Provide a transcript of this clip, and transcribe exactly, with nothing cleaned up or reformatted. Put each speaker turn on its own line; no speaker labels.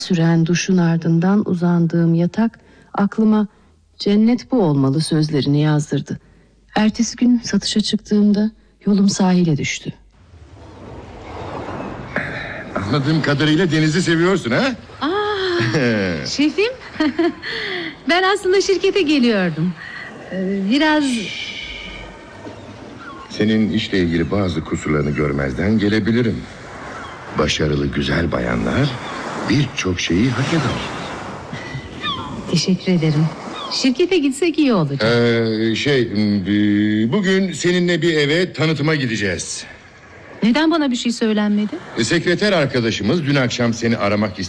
süren duşun ardından uzandığım yatak aklıma "Cennet bu olmalı" sözlerini yazdırdı. Ertesi gün satışa çıktığımda yolum sahile düştü.
Anladığım kadarıyla denizi seviyorsun ha?
Aa, şefim. Ben aslında şirkete geliyordum. Ee, Biraz...
Senin işle ilgili bazı kusurlarını görmezden gelebilirim. Başarılı güzel bayanlar birçok şeyi hak eder.
Teşekkür ederim. Şirkete gitsek iyi olacak.
Ee, şey bugün seninle bir eve tanıtıma gideceğiz.
Neden bana bir şey söylenmedi?
Sekreter arkadaşımız dün akşam seni aramak istedi.